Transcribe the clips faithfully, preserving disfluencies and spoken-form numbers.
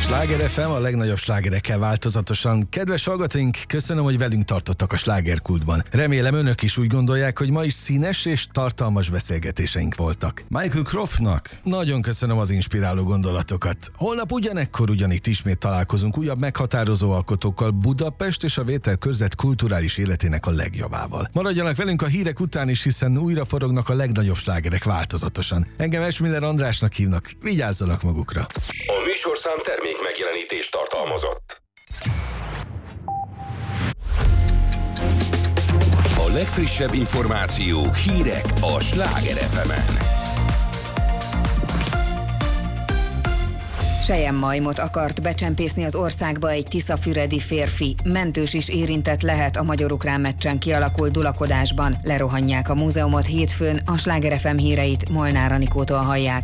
Sláger ef em, a legnagyobb slágerekkel változatosan. Kedves hallgatóink, köszönöm, hogy velünk tartottak a slágerkultban. Remélem önök is úgy gondolják, hogy ma is színes és tartalmas beszélgetéseink voltak. Michael Croftnak nagyon köszönöm az inspiráló gondolatokat. Holnap ugyanekkor ugyanitt ismét találkozunk újabb meghatározó alkotókkal Budapest és a Vételkörzet kulturális életének a legjavával. Maradjanak velünk a hírek után is, hiszen újra forognak a legnagyobb slágerek változatosan. Engem Esmiller Andrásnak hívnak, vigyázzanak magukra. A műsorszám termék megjelenítést tartalmazott. A legfrissebb információk, hírek a Sláger ef emen. Selyemmajmot akart becsempészni az országba egy tiszafüredi férfi. Mentős is érintett lehet a magyar-ukrán meccsen kialakult dulakodásban. Lerohanják a múzeumot hétfőn, a Sláger ef em híreit Molnár Anikótól hallják.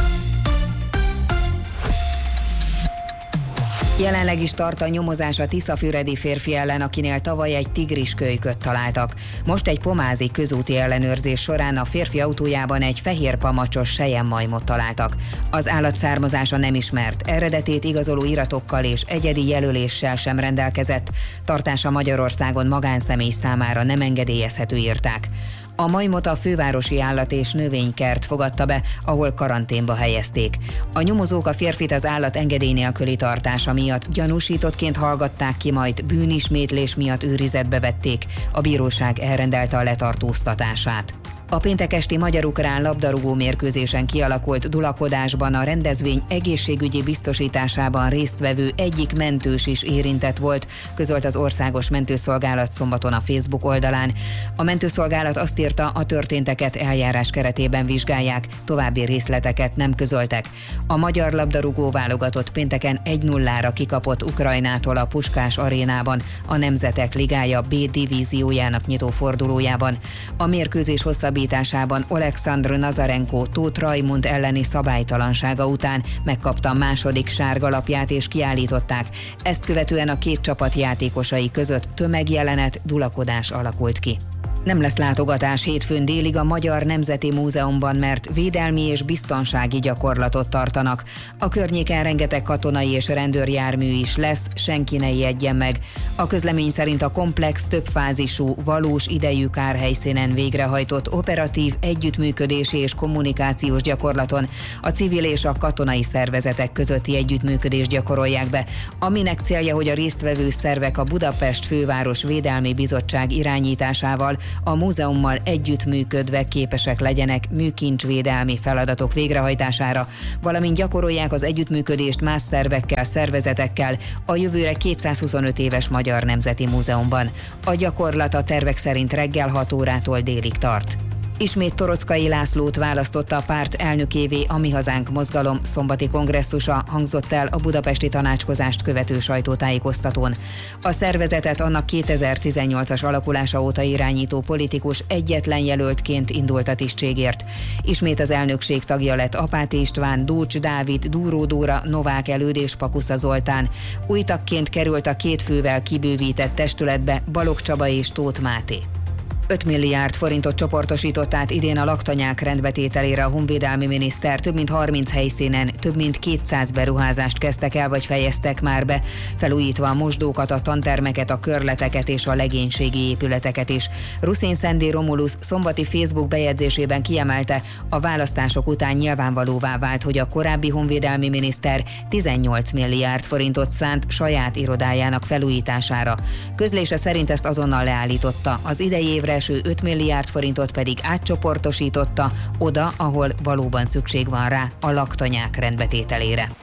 Jelenleg is tart a nyomozás a tiszafüredi férfi ellen, akinél tavaly egy tigriskölyköt találtak. Most egy pomázi közúti ellenőrzés során a férfi autójában egy fehér pamacsos selyemmajmot találtak. Az állat származása nem ismert, eredetét igazoló iratokkal és egyedi jelöléssel sem rendelkezett. Tartása Magyarországon magánszemély számára nem engedélyezhető, írták. A majmot a fővárosi állat- és növénykert fogadta be, ahol karanténba helyezték. A nyomozók a férfit az állat engedély nélküli tartása miatt gyanúsítottként hallgatták ki, majd bűnismétlés miatt őrizetbe vették. A bíróság elrendelte a letartóztatását. A péntek esti magyar-ukrán labdarúgó mérkőzésen kialakult dulakodásban a rendezvény egészségügyi biztosításában résztvevő egyik mentős is érintett volt, közölt az Országos Mentőszolgálat szombaton a Facebook oldalán. A mentőszolgálat azt írta, a történteket eljárás keretében vizsgálják, további részleteket nem közöltek. A magyar labdarúgó válogatott pénteken egy nullára kikapott Ukrajnától a Puskás arénában, a Nemzetek Ligája B divíziójának nyitó fordulójában. A mérkőzés hosszabb Oleksandr Nazarenko Tóth Rajmund elleni szabálytalansága után megkapta a második sárgalapját és kiállították. Ezt követően a két csapat játékosai között tömegjelenet, dulakodás alakult ki. Nem lesz látogatás hétfőn délig a Magyar Nemzeti Múzeumban, mert védelmi és biztonsági gyakorlatot tartanak. A környéken rengeteg katonai és rendőrjármű is lesz, senki ne ijedjen meg. A közlemény szerint a komplex, többfázisú, valós idejű kárhelyszínen végrehajtott operatív együttműködési és kommunikációs gyakorlaton a civil és a katonai szervezetek közötti együttműködést gyakorolják be, aminek célja, hogy a résztvevő szervek a Budapest Főváros Védelmi Bizottság irányításával a múzeummal együttműködve képesek legyenek műkincsvédelmi feladatok végrehajtására, valamint gyakorolják az együttműködést más szervekkel, szervezetekkel a jövőre kétszázhuszonöt éves Magyar Nemzeti Múzeumban. A gyakorlat a tervek szerint reggel hat órától délig tart. Ismét Torockai Lászlót választotta a párt elnökévé a Mi Hazánk mozgalom szombati kongresszusa, hangzott el a budapesti tanácskozást követő sajtótájékoztatón. A szervezetet annak kétezer-tizennyolcas alakulása óta irányító politikus egyetlen jelöltként indult a tisztségért. Ismét az elnökség tagja lett Apáti István, Dócs Dávid, Dúró Dóra, Novák Előd és Pakusza Zoltán. Új tagként került a két fővel kibővített testületbe Balogh Csaba és Tóth Máté. öt milliárd forintot csoportosított át idén a laktanyák rendbetételére a honvédelmi miniszter. Több mint harminc helyszínen több mint kétszáz beruházást kezdtek el vagy fejeztek már be, felújítva a mosdókat, a tantermeket, a körleteket és a legénységi épületeket is. Ruszin Szendi Romulus szombati Facebook bejegyzésében kiemelte, a választások után nyilvánvalóvá vált, hogy a korábbi honvédelmi miniszter tizennyolc milliárd forintot szánt saját irodájának felújítására. Közlése szerint ezt azonnal leállította, az idei évre eső öt milliárd forintot pedig átcsoportosította oda, ahol valóban szükség van rá, a laktanyák rendbetételére.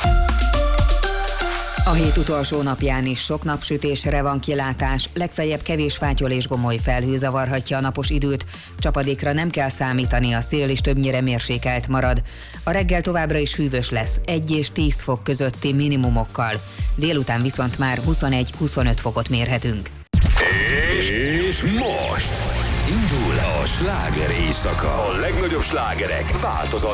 A hét utolsó napján is sok napsütésre van kilátás, legfeljebb kevés fátyol és gomoly felhő zavarhatja a napos időt, csapadékra nem kell számítani, a szél is többnyire mérsékelt marad. A reggel továbbra is hűvös lesz, egy és tíz fok közötti minimumokkal. Délután viszont már huszonegy-huszonöt fokot mérhetünk. És most indul a sláger éjszaka. A legnagyobb slágerek változat